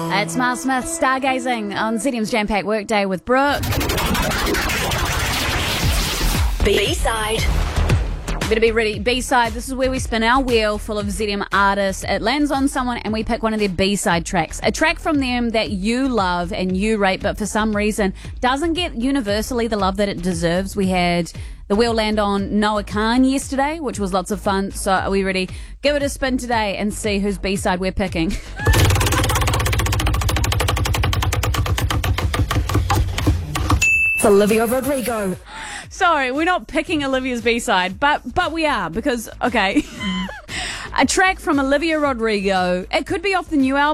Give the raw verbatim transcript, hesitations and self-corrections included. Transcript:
It's Miles Smith, Stargazing on Z D M's Jam-Packed Workday with Brooke. B-side. Better be ready. B-side, this is where we spin our wheel full of Z D M artists. It lands on someone and we pick one of their B-side tracks. A track from them that you love and you rate, but for some reason doesn't get universally the love that it deserves. We had the wheel land on Noah Khan yesterday, which was lots of fun. So are we ready? Give it a spin today and see whose B-side we're picking. It's Olivia Rodrigo. Sorry, we're not picking Olivia's B-side, but but we are because, okay, a track from Olivia Rodrigo. It could be off the new album.